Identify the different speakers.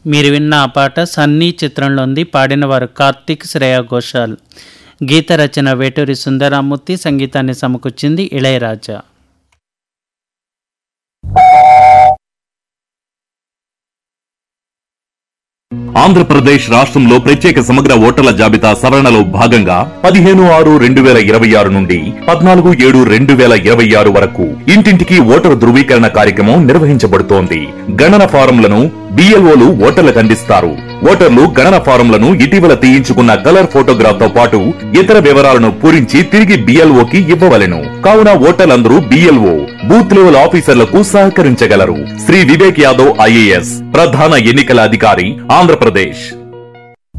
Speaker 1: మీరు విన్న ఆ పాట సన్నీ చిత్రంలోంది. పాడినవారు కార్తిక్, శ్రేయా ఘోషాల్. గీత రచన వేటూరి సుందరరామూర్తి, సంగీతాన్ని సమకూర్చింది ఇళయరాజా.
Speaker 2: ఆంధ్రప్రదేశ్ రాష్ట్రంలో ప్రత్యేక సమగ్ర ఓటర్ల జాబితా సవరణలో భాగంగా 15/6/2026 నుండి 14/7/2026 వరకు ఇంటింటికి ఓటరు ధృవీకరణ కార్యక్రమం నిర్వహించబడుతోంది. గణన ఫారంలను BLOలు ఓటర్లకు అందిస్తారు. ఓటర్లు గణన ఫారంలను ఇటీవల తీయించుకున్న కలర్ ఫోటోగ్రాఫ్ తో పాటు ఇతర వివరాలను పూరించి తిరిగి BLOకి ఇవ్వవలెను. కావున ఓటర్లందరూ BLO బూత్ లెవెల్ ఆఫీసర్లకు సహకరించగలరు. శ్రీ వివేక్ యాదవ్ IAS ప్రధాన ఎన్నికల అధికారి, ఆంధ్రప్రదేశ్.